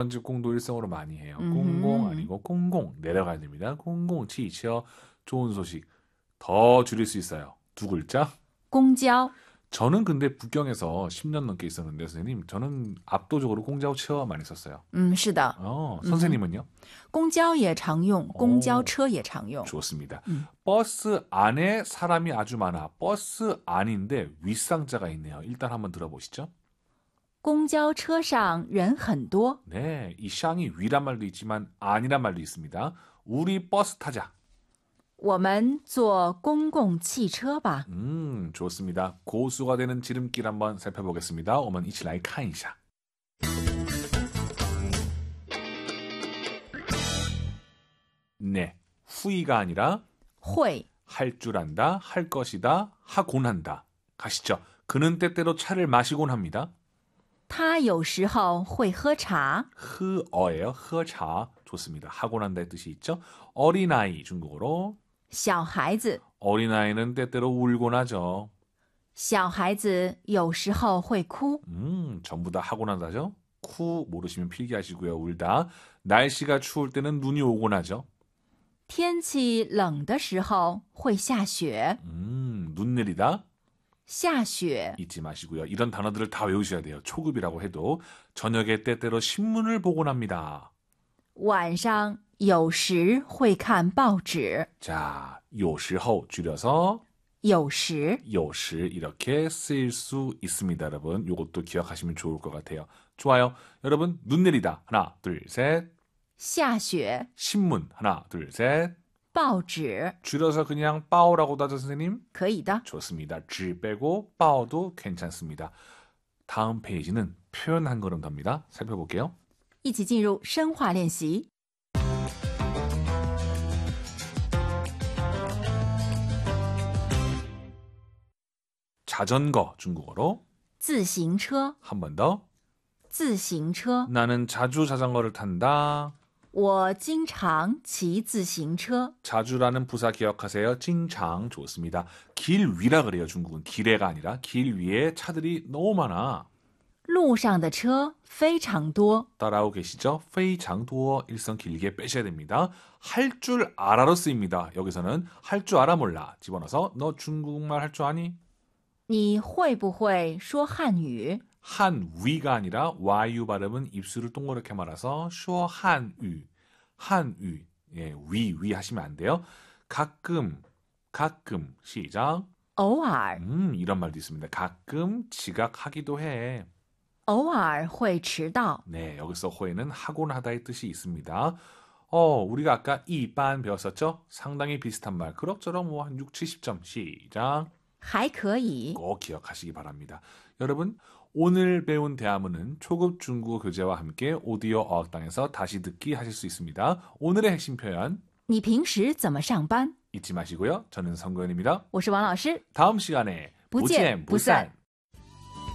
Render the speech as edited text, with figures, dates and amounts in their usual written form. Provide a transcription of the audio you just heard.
번째 공도 일성으로 많이 해요. 공공 아니고 공공 내려가야 됩니다. 공공 치치어 좋은 소식 더 줄일 수 있어요. 두 글자. 公交 저는 근데 북경에서 10년 넘게 있었는데 선생님 저는 압도적으로 공자오 치어 많이 썼어요. 是的 선생님은요? 公交也常用公交车也常用 좋습니다. 버스 안에 사람이 아주 많아. 버스 안인데 윗상자가 있네요. 일단 한번 들어보시죠. 公交车上人很多 네, 이 샹이 위란 말도 있지만 안이란 말도 있습니다. 우리 버스 타자. 我们坐公共汽车吧 좋습니다. 고수가 되는 지름길 한번 살펴보겠습니다. 我们一起来看一下. 네, 후이가 아니라 会 할 줄 안다, 할 것이다, 하곤 한다. 가시죠. 그는 때때로 차를 마시곤 합니다. 他有时候会喝茶 흐어예요. 흐차. 좋습니다. 하곤 한다의 뜻이 있죠. 어린아이 중국어로 小孩子 어린아이는 때때로 울곤 하죠. 小孩子有时候会哭 전부 다 하곤 한다죠. 쿠 모르시면 필기하시고요. 울다. 날씨가 추울 때는 눈이 오곤 하죠. 天气冷的时候会下雪 눈 내리다. 下雪 잊지 마시고요. 이런 단어들을 다 외우셔야 돼요. 초급이라고 해도 저녁에 때때로 신문을 보곤 합니다. 晚上有时会看报纸 자, 有时候 줄여서 有时有时 이렇게 쓰일 수 있습니다. 여러분, 이것도 기억하시면 좋을 것 같아요. 좋아요. 여러분, 눈 내리다. 하나, 둘, 셋. 下雪 신문. 하나, 둘, 셋. 报纸 줄여서 그냥 빠오라고도 하죠, 선생님? 可以的 좋습니다. 쥐 빼고 빠오도 괜찮습니다. 다음 페이지는 표현 한 걸음 더입니다. 살펴볼게요. 一起进入深化练习 자전거 중국어로 自行车 한 번 더. 自行车 나는 자주 자전거를 탄다. 我经常骑自行车 자주라는 부사 기억하세요. 징장 좋습니다. 길 위라 그래요. 중국은 길에가 아니라 길 위에 차들이 너무 많아. 路上的车非常多 따라오고 계시죠? 페이장도어 일성 길게 빼셔야 됩니다. 할 줄 알아로 쓰입니다. 여기서는 할 줄 알아 몰라. 집어넣어서 너 중국말 할 줄 아니? 你会不会说汉语 한 위가 아니라 와유 발음은 입술을 동그랗게 말아서 쇼 한유 한유 예, 위 하시면 안 돼요. 가끔 시작. 偶尔 이런 말도 있습니다. 가끔 지각하기도 해. 偶尔会迟到 네, 여기서 호에는 하곤 하다의 뜻이 있습니다. 우리가 아까 이반 배웠었죠? 상당히 비슷한 말. 그럭저럭 뭐 한 6, 70점. 시작. 还可以 꼭 기억하시기 바랍니다. 여러분, 오늘 배운 대화문은 초급 중국어 교재와 함께 오디오 어학당에서 다시 듣기 하실 수 있습니다. 오늘의 핵심 표현 你平时怎么上班 잊지 마시고요. 저는 성고현입니다. 我是王老师 다음 시간에 不见不散